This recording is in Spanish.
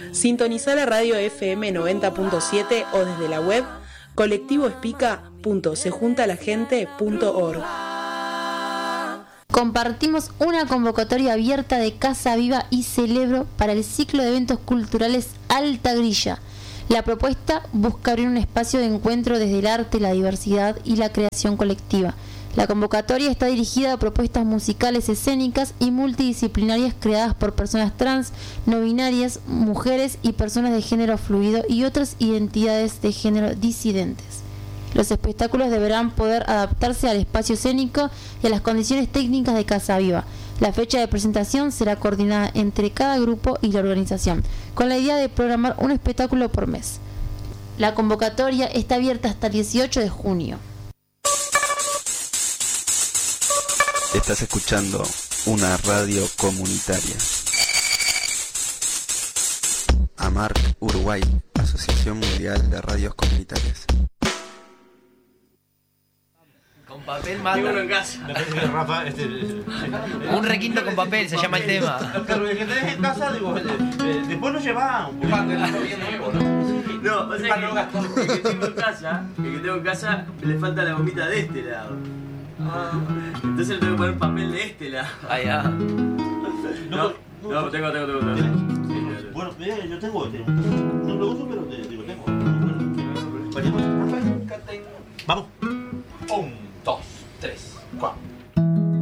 Sintonizá la radio FM 90.7 o desde la web colectivoespica.sejuntalagente.org. Compartimos una convocatoria abierta de Casa Viva y Celebro para el ciclo de eventos culturales Alta Grilla. La propuesta busca abrir un espacio de encuentro desde el arte, la diversidad y la creación colectiva. La convocatoria está dirigida a propuestas musicales escénicas y multidisciplinarias creadas por personas trans, no binarias, mujeres y personas de género fluido y otras identidades de género disidentes. Los espectáculos deberán poder adaptarse al espacio escénico y a las condiciones técnicas de Casa Viva. La fecha de presentación será coordinada entre cada grupo y la organización, con la idea de programar un espectáculo por mes. La convocatoria está abierta hasta el 18 de junio. Estás escuchando una radio comunitaria. AMARC Uruguay, Asociación Mundial de Radios Comunitarias. Con papel mata. Tengo uno en casa. Rafa, Un requinto con papel se llama el tema. Pero el que tenés en casa, digo, después lo llevás. No, o sea que el que tengo en casa le falta la gomita de este lado. Entonces le tengo que poner papel de este lado. Ah, ya. No, tengo. Bueno, yo tengo este. No lo uso, pero te